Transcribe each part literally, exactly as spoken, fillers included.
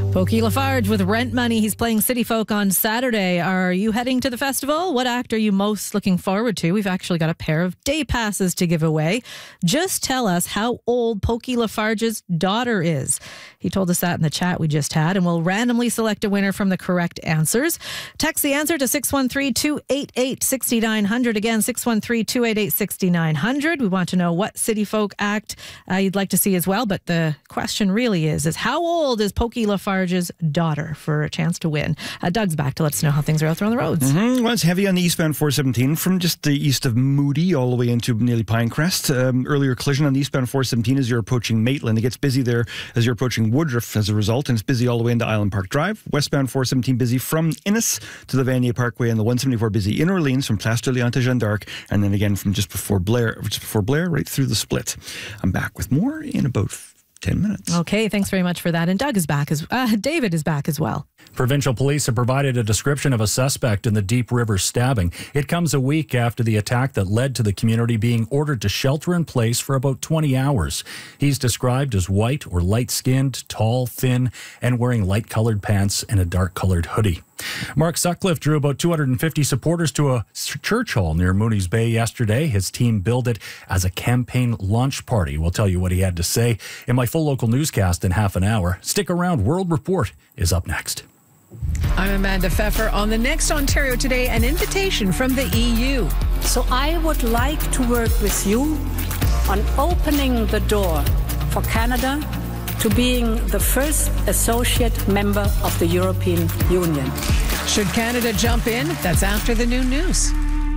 Pokey Lafarge with Rent Money. He's playing City Folk on Saturday. Are you heading to the festival? What act are you most looking forward to? We've actually got a pair of day passes to give away. Just tell us how old Pokey Lafarge's daughter is. He told us that in the chat we just had, and we'll randomly select a winner from the correct answers. Text the answer to six one three, two eight eight, six nine zero zero. Again, six one three, two eight eight, six nine zero zero. We want to know what City Folk act uh, you'd like to see as well. But the question really is, is how old is Pokey Lafarge's daughter for a chance to win? Uh, Doug's back to let us know how things are out there on the roads. Mm-hmm. Well, it's heavy on the eastbound four seventeen from just the east of Moody all the way into nearly Pinecrest. Um, earlier collision on the eastbound four seventeen as you're approaching Maitland. It gets busy there as you're approaching Woodruff as a result, and it's busy all the way into Island Park Drive. Westbound four seventeen busy from Innis to the Vanier Parkway, and the one seventy-four busy in Orleans from Place de Lyon to Jeanne d'Arc, and then again from just before Blair, just before Blair, right through the split. I'm back with more in about ten minutes. Okay, thanks very much for that. And Doug is back as uh, David is back as well. Provincial police have provided a description of a suspect in the Deep River stabbing. It comes a week after the attack that led to the community being ordered to shelter in place for about twenty hours. He's described as white or light-skinned, tall, thin, and wearing light-colored pants and a dark-colored hoodie. Mark Sutcliffe drew about two hundred fifty supporters to a church hall near Mooney's Bay yesterday. His team billed it as a campaign launch party. We'll tell you what he had to say in my full local newscast in half an hour. Stick around. World Report is up next. I'm Amanda Pfeffer. On the next Ontario Today, an invitation from the E U. So I would like to work with you on opening the door for Canada to being the first associate member of the European Union. Should Canada jump in? That's after the noon news.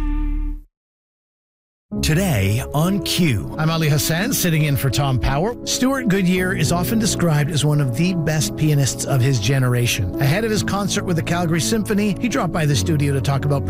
Today on Q. I'm Ali Hassan, sitting in for Tom Power. Stuart Goodyear is often described as one of the best pianists of his generation. Ahead of his concert with the Calgary Symphony, he dropped by the studio to talk about